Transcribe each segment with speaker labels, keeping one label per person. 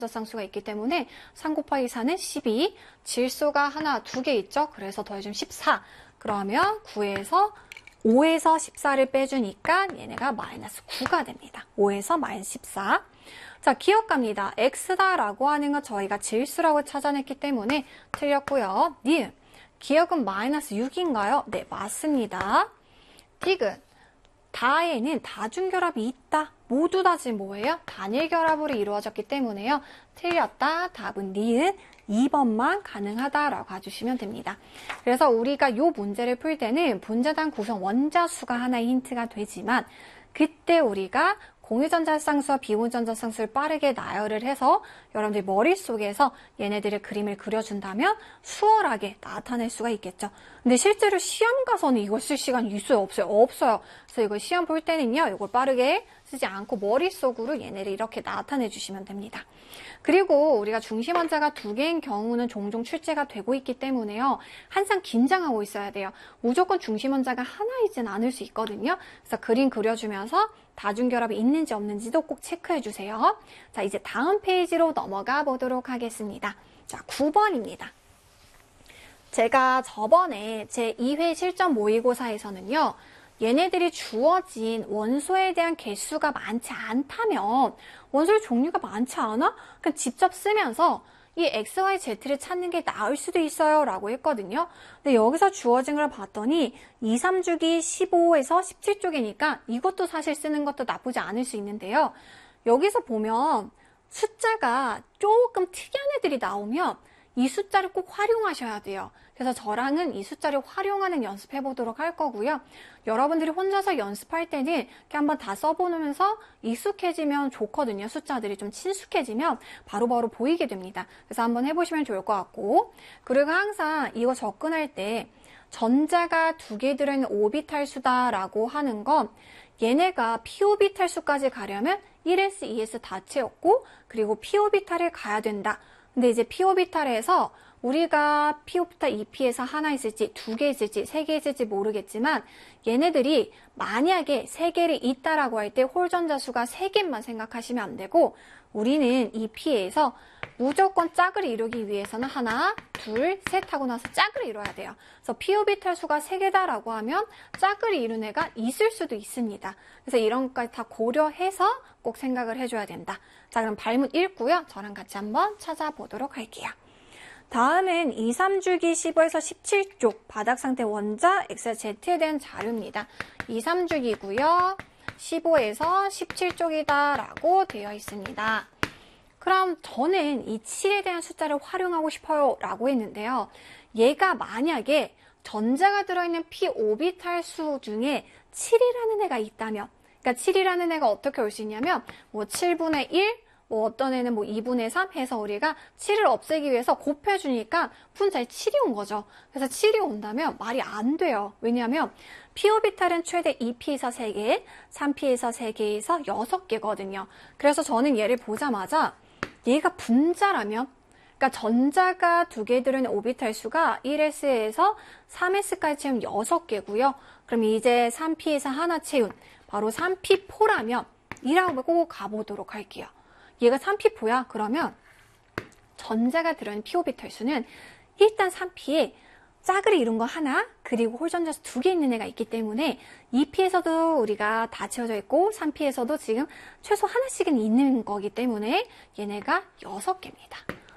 Speaker 1: 쌍수가 있기 때문에 3 곱하기 4는 12, 질소가 하나, 두 개 있죠? 그래서 더해주면 14. 그러면 9에서 5에서 14를 빼주니까 얘네가 마이너스 9가 됩니다. 5에서 마이너스 14. 자, 기억합니다. x다라고 하는 건 저희가 질수라고 찾아냈기 때문에 틀렸고요. 니은, 기억은 마이너스 6인가요? 네, 맞습니다. 디귿, 다에는 다중결합이 있다. 모두 다 지금 뭐예요? 단일 결합으로 이루어졌기 때문에요. 틀렸다. 답은 니은 2번만 가능하다라고 가주시면 됩니다. 그래서 우리가 이 문제를 풀 때는 분자단 구성 원자수가 하나의 힌트가 되지만 그때 우리가 공유전자쌍수와 비공유전자쌍수를 빠르게 나열을 해서 여러분들이 머릿속에서 얘네들의 그림을 그려준다면 수월하게 나타낼 수가 있겠죠. 근데 실제로 시험 가서는 이걸 쓸 시간이 있어요? 없어요? 없어요. 그래서 이거 시험 볼 때는요, 이걸 빠르게 쓰지 않고 머릿속으로 얘네를 이렇게 나타내 주시면 됩니다. 그리고 우리가 중심원자가 두 개인 경우는 종종 출제가 되고 있기 때문에요. 항상 긴장하고 있어야 돼요. 무조건 중심원자가 하나이진 않을 수 있거든요. 그래서 그림 그려주면서 다중결합이 있는지 없는지도 꼭 체크해 주세요. 자, 이제 다음 페이지로 넘어가 보도록 하겠습니다. 자, 9번입니다. 제가 저번에 제 2회 실전 모의고사에서는요. 얘네들이 주어진 원소에 대한 개수가 많지 않다면 원소의 종류가 많지 않아? 그냥 직접 쓰면서 이 XY, Z를 찾는 게 나을 수도 있어요 라고 했거든요. 근데 여기서 주어진 걸 봤더니 2, 3주기 15에서 17쪽이니까 이것도 사실 쓰는 것도 나쁘지 않을 수 있는데요. 여기서 보면 숫자가 조금 특이한 애들이 나오면 이 숫자를 꼭 활용하셔야 돼요. 그래서 저랑은 이 숫자를 활용하는 연습해 보도록 할 거고요. 여러분들이 혼자서 연습할 때는 이렇게 한번 다 써보면서 익숙해지면 좋거든요. 숫자들이 좀 친숙해지면 바로바로 보이게 됩니다. 그래서 한번 해보시면 좋을 것 같고, 그리고 항상 이거 접근할 때 전자가 두 개 들어있는 오비탈 수다라고 하는 건 얘네가 p-오비탈 수까지 가려면 1s, 2s 다 채웠고 그리고 p-오비탈을 가야 된다. 근데 이제 p-오비탈에서 우리가 p-오비탈 2p에서 하나 있을지 두 개 있을지 세 개 있을지 모르겠지만 얘네들이 만약에 세 개를 있다라고 할 때 홀전자 수가 세 개만 생각하시면 안 되고 우리는 이 p에서 무조건 짝을 이루기 위해서는 하나, 둘, 셋 하고 나서 짝을 이뤄야 돼요. 그래서 p-오비탈 수가 세 개다라고 하면 짝을 이룬 애가 있을 수도 있습니다. 그래서 이런 것까지 다 고려해서 꼭 생각을 해줘야 된다. 자, 그럼 발문 읽고요. 저랑 같이 한번 찾아보도록 할게요. 다음은 2, 3주기 15에서 17쪽 바닥상태 원자 XZ에 대한 자료입니다. 2, 3주기고요. 15에서 17쪽이다 라고 되어 있습니다. 그럼 저는 이 7에 대한 숫자를 활용하고 싶어요 라고 했는데요. 얘가 만약에 전자가 들어있는 p-오비탈 수 중에 7이라는 애가 있다면, 그러니까 7이라는 애가 어떻게 올 수 있냐면 뭐 7분의 1, 뭐 어떤 애는 뭐 2분의 3 해서 우리가 7을 없애기 위해서 곱해주니까 분자에 7이 온 거죠. 그래서 7이 온다면 말이 안 돼요. 왜냐하면 p-오비탈은 최대 2p에서 3개, 3p에서 3개에서 6개거든요. 그래서 저는 얘를 보자마자 얘가 분자라면, 그러니까 전자가 두 개 들어있는 오비탈 수가 1s에서 3s까지 채우면 6개고요. 그럼 이제 3p에서 하나 채운 바로 3p4라면 이라고 꼭 가보도록 할게요. 얘가 3p4야? 그러면 전자가 들어있는 p-오비탈 수는 일단 3p에 짝을 이룬 거 하나, 그리고 홀전자수 두 개 있는 애가 있기 때문에 2p에서도 우리가 다 채워져 있고 3p에서도 지금 최소 하나씩은 있는 거기 때문에 얘네가 6개입니다.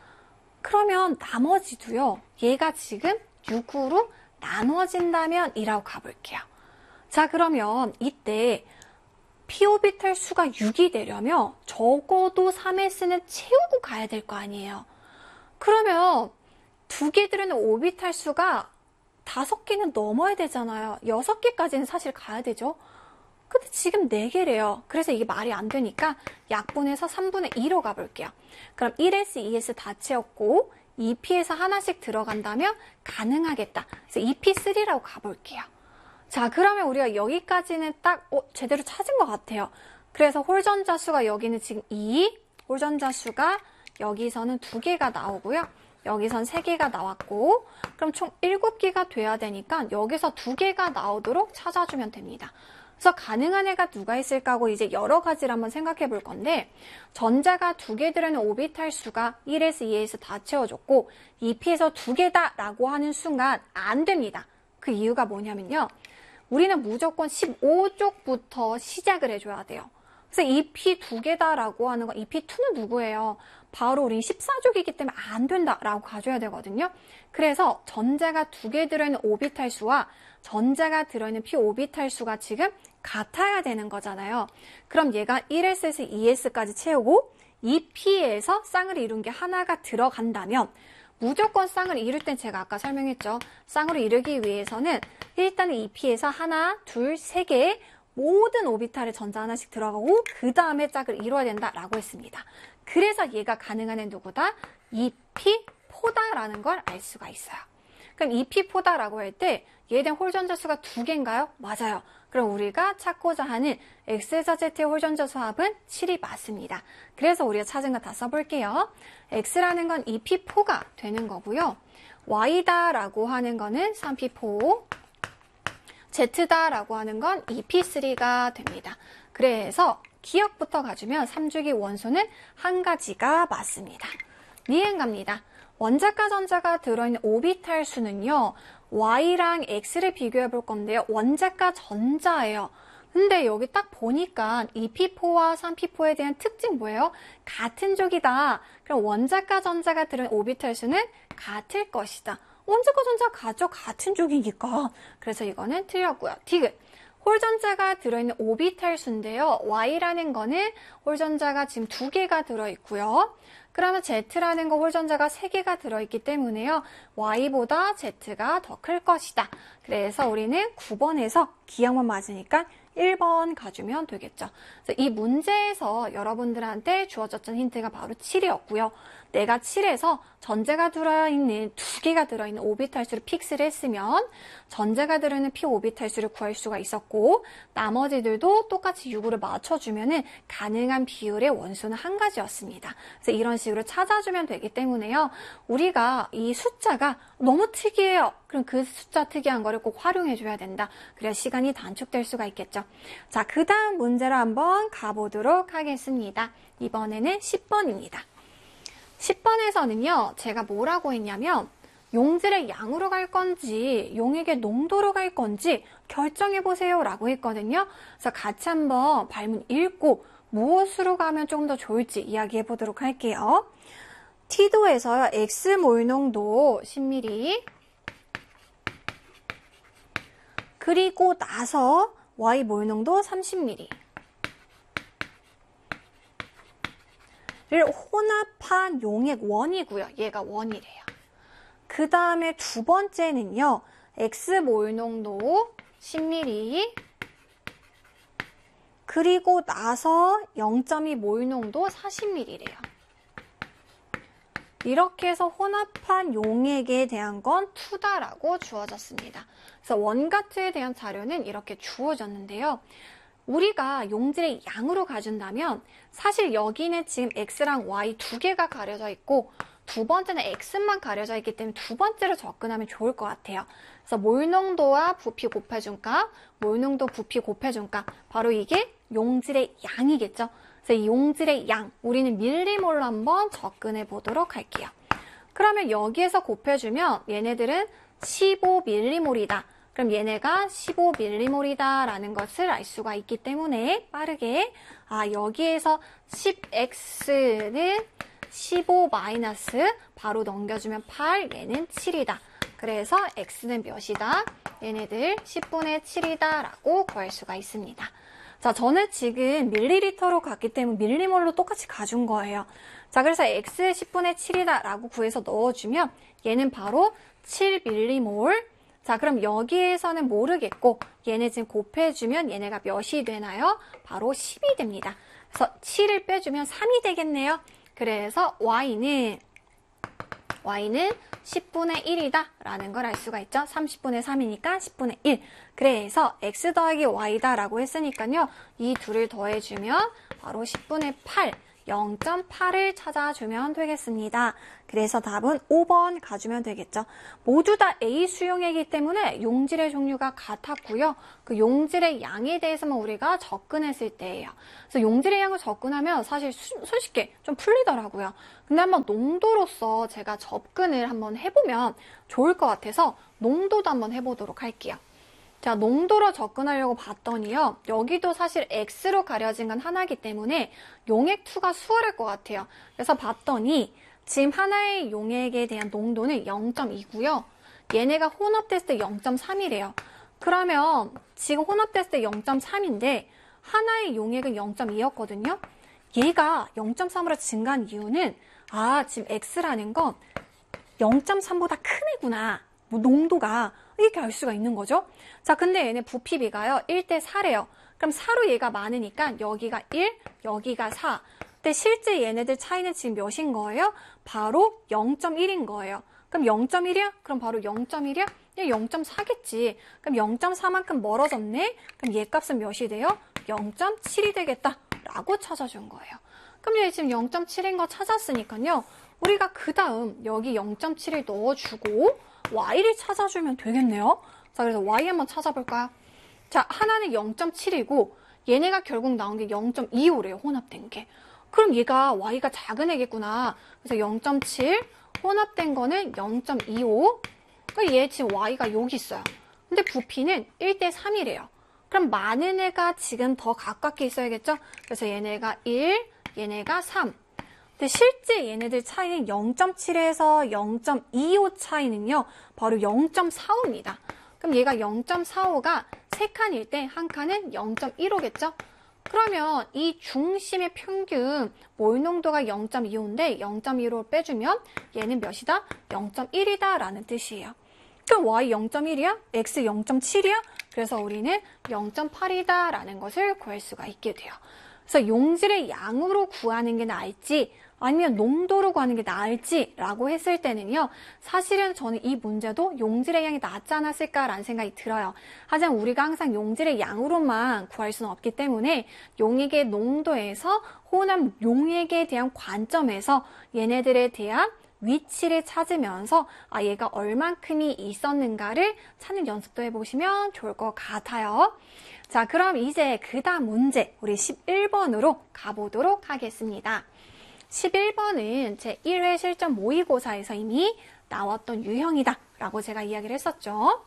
Speaker 1: 그러면 나머지도요. 얘가 지금 6으로 나눠진다면 이라고 가볼게요. 자, 그러면 이때 p-오비탈 수가 6이 되려면 적어도 3s는 채우고 가야 될 거 아니에요. 그러면 두 개 들어있는 오비탈 수가 5개는 넘어야 되잖아요. 6개까지는 사실 가야 되죠. 근데 지금 4개래요. 그래서 이게 말이 안 되니까 약분해서 3분의 2로 가볼게요. 그럼 1s, 2s 다 채웠고 2p에서 하나씩 들어간다면 가능하겠다. 그래서 2p3라고 가볼게요. 자, 그러면 우리가 여기까지는 딱 제대로 찾은 것 같아요. 그래서 홀전자 수가 여기는 지금 2, 홀전자 수가 여기서는 2개가 나오고요. 여기선 3개가 나왔고, 그럼 총 7개가 돼야 되니까 여기서 2개가 나오도록 찾아주면 됩니다. 그래서 가능한 애가 누가 있을까 하고 이제 여러 가지를 한번 생각해 볼 건데, 전자가 2개 들어있는 오비탈 수가 1에서 2에서 다 채워줬고 2p에서 2개다 라고 하는 순간 안 됩니다. 그 이유가 뭐냐면요, 우리는 무조건 15쪽부터 시작을 해줘야 돼요. 그래서 2p 2개다라고 하는 거, 2p2는 누구예요? 바로 우리 14족이기 때문에 안 된다라고 가져야 되거든요. 그래서 전자가 2개 들어있는 오비탈 수와 전자가 들어있는 p 오비탈 수가 지금 같아야 되는 거잖아요. 그럼 얘가 1s에서 2s까지 채우고 2p에서 쌍을 이룬 게 하나가 들어간다면, 무조건 쌍을 이룰 땐 제가 아까 설명했죠. 쌍으로 이루기 위해서는 일단은 2p에서 하나, 둘, 세 개의 모든 오비탈에 전자 하나씩 들어가고 그 다음에 짝을 이루어야 된다라고 했습니다. 그래서 얘가 가능한 애 누구다? 2p4다라는 걸 알 수가 있어요. 그럼 2p4다라고 할 때 얘에 홀 전자 수가 2개인가요? 맞아요. 그럼 우리가 찾고자 하는 X에서 Z의 홀 전자 수 합은 7이 맞습니다. 그래서 우리가 찾은 거 다 써볼게요. X라는 건 2p4가 되는 거고요. Y다라고 하는 거는 3p4, Z다라고 하는 건 2p3가 됩니다. 그래서 기억부터 가주면 3주기 원소는 한 가지가 맞습니다. 니은 갑니다. 원자과 전자가 들어있는 오비탈 수는요, Y랑 X를 비교해 볼 건데요, 원자과 전자예요. 근데 여기 딱 보니까 2p4와 3p4에 대한 특징 뭐예요? 같은 쪽이다. 그럼 원자과 전자가 들어있는 오비탈 수는 같을 것이다. 원자과 전자 가죠? 같은 쪽이니까. 그래서 이거는 틀렸고요. 디귿. 홀전자가 들어있는 오비탈 수인데요, Y라는 거는 홀전자가 지금 2개가 들어있고요. 그러면 Z라는 거 홀전자가 3개가 들어있기 때문에요, Y보다 Z가 더 클 것이다. 그래서 우리는 9번에서 기억만 맞으니까 1번 가주면 되겠죠. 그래서 이 문제에서 여러분들한테 주어졌던 힌트가 바로 7이었고요. 내가 7에서 전자가 들어있는 2개가 들어있는 오비탈 수를 픽스를 했으면 전자가 들어있는 p 오비탈 수를 구할 수가 있었고, 나머지들도 똑같이 6으로 맞춰주면은 가능한 비율의 원소는 한 가지였습니다. 그래서 이런 식으로 찾아주면 되기 때문에요, 우리가 이 숫자가 너무 특이해요. 그럼 그 숫자 특이한 거를 꼭 활용해줘야 된다. 그래야 시간이 단축될 수가 있겠죠. 자, 그 다음 문제로 한번 가보도록 하겠습니다. 이번에는 10번입니다. 10번에서는요, 제가 뭐라고 했냐면 용질의 양으로 갈 건지 용액의 농도로 갈 건지 결정해보세요 라고 했거든요. 그래서 같이 한번 발문 읽고 무엇으로 가면 조금 더 좋을지 이야기해보도록 할게요. T도에서요, X몰 농도 10ml, 그리고 나서 Y몰 농도 30ml 를 혼합한 용액 원이고요. 얘가 원이래요. 그 다음에 두 번째는요, X몰 농도 10ml, 그리고 나서 0.2몰 농도 40ml래요. 이렇게 해서 혼합한 용액에 대한 건 2다라고 주어졌습니다. 그래서 원과 2에 대한 자료는 이렇게 주어졌는데요. 우리가 용질의 양으로 가준다면 사실 여기는 지금 X랑 Y 2개가 가려져 있고 두 번째는 X만 가려져 있기 때문에 두 번째로 접근하면 좋을 것 같아요. 그래서 몰농도와 부피 곱해준 값, 몰농도 부피 곱해준 값, 바로 이게 용질의 양이겠죠. 그래서 이 용질의 양, 우리는 밀리몰로 한번 접근해 보도록 할게요. 그러면 여기에서 곱해주면 얘네들은 15밀리몰이다. 그럼 얘네가 15밀리몰이다 라는 것을 알 수가 있기 때문에 빠르게, 여기에서 10x는 15 마이너스 바로 넘겨주면 8, 얘는 7이다. 그래서 x는 몇이다? 얘네들 10분의 7이다 라고 구할 수가 있습니다. 자, 저는 지금 밀리리터로 갔기 때문에 밀리몰로 똑같이 가준 거예요. 자, 그래서 x 10분의 7이다 라고 구해서 넣어주면 얘는 바로 7밀리몰. 자, 그럼 여기에서는 모르겠고 얘네 지금 곱해주면 얘네가 몇이 되나요? 바로 10이 됩니다. 그래서 7을 빼주면 3이 되겠네요. 그래서 y는 10분의 1이다 라는 걸 알 수가 있죠. 30분의 3이니까 10분의 1. 그래서 x 더하기 y다 라고 했으니까요. 이 둘을 더해주면 바로 10분의 8. 0.8을 찾아주면 되겠습니다. 그래서 답은 5번 가주면 되겠죠. 모두 다 A 수용액이기 때문에 용질의 종류가 같았고요. 그 용질의 양에 대해서만 우리가 접근했을 때예요. 그래서 용질의 양을 접근하면 사실 손쉽게 좀 풀리더라고요. 근데 한번 농도로서 제가 접근을 한번 해보면 좋을 것 같아서 농도도 한번 해보도록 할게요. 자, 농도로 접근하려고 봤더니요. 여기도 사실 X로 가려진 건 하나이기 때문에 용액2가 수월할 것 같아요. 그래서 봤더니 지금 하나의 용액에 대한 농도는 0.2고요. 얘네가 혼합됐을 때 0.3이래요. 그러면 지금 혼합됐을 때 0.3인데 하나의 용액은 0.2였거든요. 얘가 0.3으로 증가한 이유는 지금 X라는 건 0.3보다 큰 애구나. 농도가 이렇게 알 수가 있는 거죠. 자, 근데 얘네 부피비가요 1대 4래요. 그럼 4로 얘가 많으니까 여기가 1, 여기가 4. 근데 실제 얘네들 차이는 지금 몇인 거예요? 바로 0.1인 거예요. 그럼 0.1이야? 그럼 바로 0.1이야? 0.4겠지. 그럼 0.4만큼 멀어졌네? 그럼 얘 값은 몇이 돼요? 0.7이 되겠다. 라고 찾아준 거예요. 그럼 얘 지금 0.7인 거 찾았으니까요. 우리가 그 다음 여기 0.7을 넣어주고 y를 찾아주면 되겠네요. 자, 그래서 y 한번 찾아볼까요? 자, 하나는 0.7이고 얘네가 결국 나온 게 0.25래요. 혼합된 게. 그럼 얘가 y가 작은 애겠구나. 그래서 0.7 혼합된 거는 0.25. 그러니까 얘 지금 y가 여기 있어요. 근데 부피는 1대 3이래요. 그럼 많은 애가 지금 더 가깝게 있어야겠죠? 그래서 얘네가 1, 얘네가 3. 근데 실제 얘네들 차이는 0.7에서 0.25 차이는요. 바로 0.45입니다. 그럼 얘가 0.45가 3칸일 때 한 칸은 0.15겠죠? 그러면 이 중심의 평균 몰 농도가 0.25인데 0.15를 빼주면 얘는 몇이다? 0.1이다 라는 뜻이에요. 그럼 y 0.1이야? x 0.7이야? 그래서 우리는 0.8이다 라는 것을 구할 수가 있게 돼요. 그래서 용질의 양으로 구하는 게 나을지 아니면 농도로 구하는 게 나을지 라고 했을 때는요. 사실은 저는 이 문제도 용질의 양이 낫지 않았을까라는 생각이 들어요. 하지만 우리가 항상 용질의 양으로만 구할 수는 없기 때문에 용액의 농도에서 혼합 용액에 대한 관점에서 얘네들에 대한 위치를 찾으면서 얘가 얼만큼이 있었는가를 찾는 연습도 해보시면 좋을 것 같아요. 자, 그럼 이제 그 다음 문제 우리 11번으로 가보도록 하겠습니다. 11번은 제 1회 실전 모의고사에서 이미 나왔던 유형이다 라고 제가 이야기를 했었죠.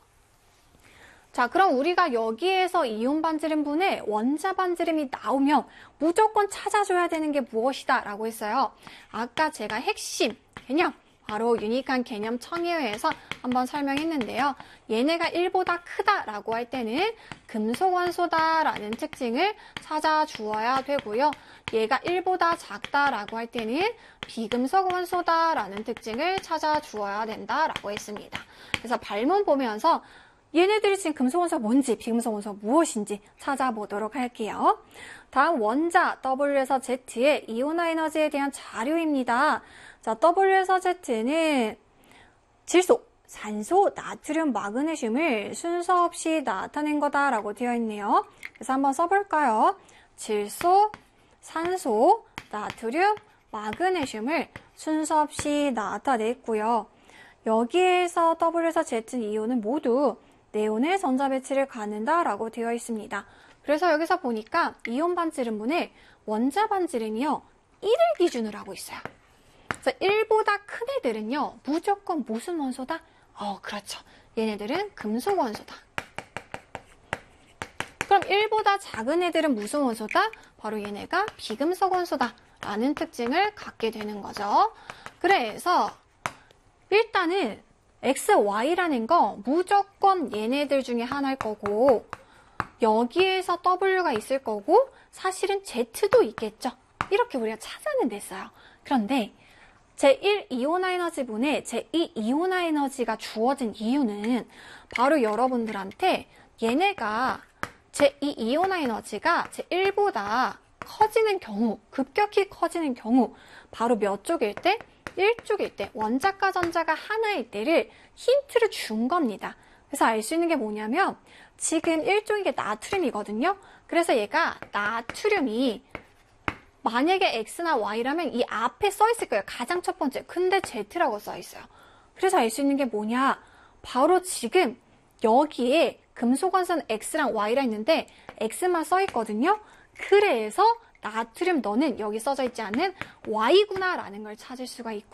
Speaker 1: 자, 그럼 우리가 여기에서 이온 반지름분의 원자 반지름이 나오면 무조건 찾아줘야 되는 게 무엇이다 라고 했어요. 아까 제가 핵심 개념 바로 유니크한 개념 청해에서 한번 설명했는데요. 얘네가 1보다 크다라고 할 때는 금속 원소다라는 특징을 찾아주어야 되고요. 얘가 1보다 작다라고 할 때는 비금속 원소다라는 특징을 찾아주어야 된다라고 했습니다. 그래서 발문 보면서 얘네들이 지금 금속 원소가 뭔지 비금속 원소가 무엇인지 찾아보도록 할게요. 다음 원자 W에서 Z의 이온화 에너지에 대한 자료입니다. 자, W에서 Z는 질소, 산소, 나트륨, 마그네슘을 순서 없이 나타낸 거다라고 되어 있네요. 그래서 한번 써볼까요? 질소, 산소, 나트륨, 마그네슘을 순서 없이 나타냈고요. 여기에서 W에서 Z 이온은 모두 네온의 전자 배치를 갖는다라고 되어 있습니다. 그래서 여기서 보니까 이온 반지름분의 원자 반지름이요 1을 기준으로 하고 있어요. 그래서 1보다 큰 애들은요 무조건 무슨 원소다? 그렇죠. 얘네들은 금속 원소다. 그럼 1보다 작은 애들은 무슨 원소다? 바로 얘네가 비금속 원소다 라는 특징을 갖게 되는 거죠. 그래서 일단은 X, Y라는 거 무조건 얘네들 중에 하나일 거고 여기에서 W가 있을 거고 사실은 Z도 있겠죠. 이렇게 우리가 찾아는 냈어요. 그런데 제1 이온화 에너지분에 제2 이온화 에너지가 주어진 이유는 바로 여러분들한테 얘네가 제2 이온화 에너지가 제1보다 커지는 경우, 급격히 커지는 경우 바로 몇 쪽일 때? 1쪽일 때, 원자과 전자가 하나일 때를 힌트를 준 겁니다. 그래서 알 수 있는 게 뭐냐면 지금 1쪽인 게 나트륨이거든요. 그래서 얘가 나트륨이 만약에 X나 Y라면 이 앞에 써 있을 거예요. 가장 첫 번째. 근데 Z라고 써 있어요. 그래서 알 수 있는 게 뭐냐? 바로 지금 여기에 금속원선 X랑 Y라 있는데 X만 써 있거든요. 그래서 나트륨 너는 여기 써져 있지 않는 Y구나 라는 걸 찾을 수가 있고요.